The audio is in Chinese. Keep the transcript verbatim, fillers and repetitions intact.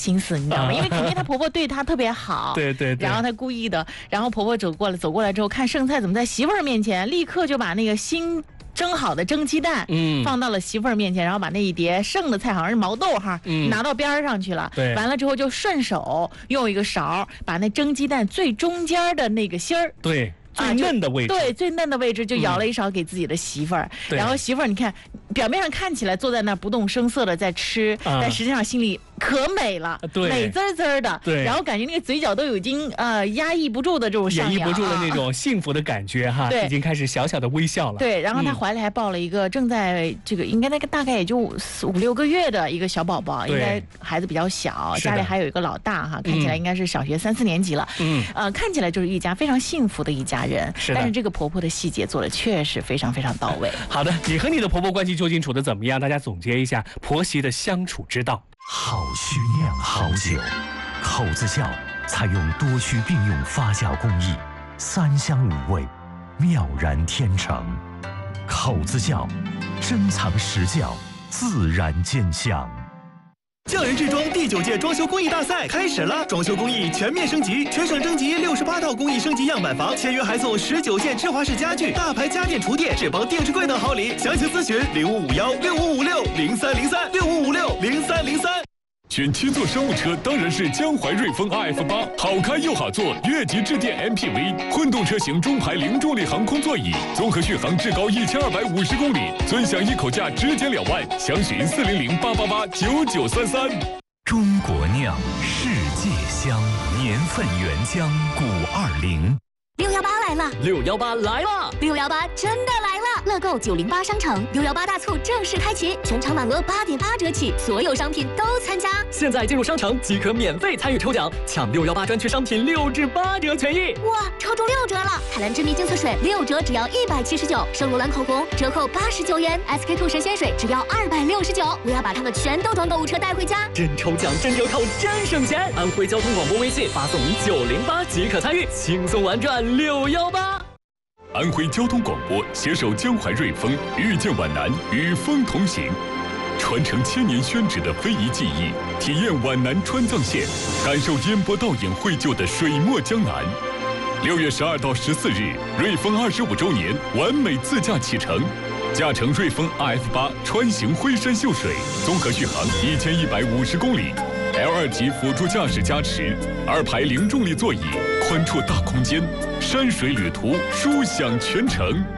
心思，你知道吗？因为肯定她婆婆对她特别好， 对对对， 然后她故意的，然后婆婆走过来走过来之后，看剩菜怎么在媳妇儿面前，立刻就把那个新蒸好的蒸鸡蛋，嗯，放到了媳妇儿面前，然后把那一碟剩的菜，好像是毛豆哈，嗯，拿到边上去了。 对， 完了之后就顺手用一个勺把那蒸鸡蛋最中间的那个芯儿， 对。最嫩的位置、 啊、对，最嫩的位置就舀了一勺给自己的媳妇儿、嗯、然后媳妇儿你看表面上看起来坐在那不动声色的在吃、啊、但实际上心里可美了， 对， 美滋滋的， 对， 然后感觉那个嘴角都已经呃压抑不住的这种上扬， 压抑不住的那种幸福的感觉哈，已经开始小小的微笑了。 对，然后她怀里还抱了一个正在这个、嗯、应该那个大概也就五六个月的一个小宝宝，应该孩子比较小，家里还有一个老大哈，看起来应该是小学三四年级了，嗯，呃，看起来就是一家非常幸福的一家人， 是的， 但是这个婆婆的细节做的确实非常非常到位。 好的，你和你的婆婆关系究竟处得怎么样？大家总结一下婆媳的相处之道。 好须酿好酒，口子窖采用多区并用发酵工艺，三香五味，妙然天成。口子窖，珍藏实窖，自然见香。 匠人制装第九届装修工艺大赛开始了，装修工艺全面升级，全省征集六十八套工艺升级样板房，签约还送十九件芝华士家具、大牌家电厨电、智邦定制柜等好礼。详情咨询零五五幺六五五六零三零三六五五六零三零三。 选七座商务车当然是江淮瑞风 R F 八，好开又好坐，越级致电 M P V， 混动车型中排零重力航空座椅，综合续航至高一千二百五十公里，尊享一口价直减两万，详询四零零八八八九九三三。 中国酿，世界香，年份原浆五二零。 六幺八来了， 六幺八来了， 六幺八真的来了！乐购九零八商城六幺八大促正式开启，全场满额八点八折起，所有商品都参加。 现在进入商城即可免费参与抽奖，抢六幺八专区商品六至八折权益。 哇，抽中六折了！海蓝之谜净色水六折只要一百七十九，圣罗兰口红折扣八十九元 ，S K two 神仙水只要二百六十九。我要把他们全都装购物车带回家。 真抽奖，真折扣，真省钱！安徽交通广播微信发送九零八即可参与，轻松玩转六幺八。 安徽交通广播携手江淮瑞丰，遇见皖南，与风同行，传承千年宣纸的非遗技艺，体验皖南川藏线，感受烟波倒影绘就的水墨江南。六月十二到十四日，瑞丰二十五周年完美自驾启程，驾乘瑞丰 R F 八穿行徽山秀水，综合续航一千一百五十公里。L 二级辅助驾驶加持，二排零重力座椅，宽绰大空间，山水旅途，舒享全程。